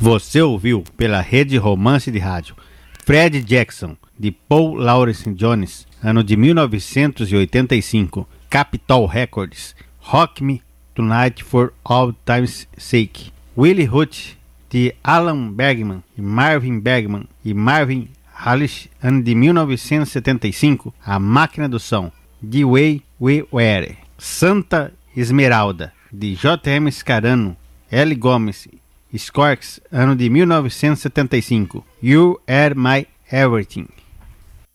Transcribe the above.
Você ouviu pela Rede Romance de Rádio Fred Jackson, de Paul Laurence Jones, ano de 1985, Capitol Records, Rock Me Tonight for All Time's Sake. Willie Hutch, de Alan Bergman e Marvin Hallish, ano de 1975, A Máquina do Som, The Way We Were. Santa Esmeralda, de J.M. Scarano, L. Gomes, Scorks, ano de 1975, You Are My Everything.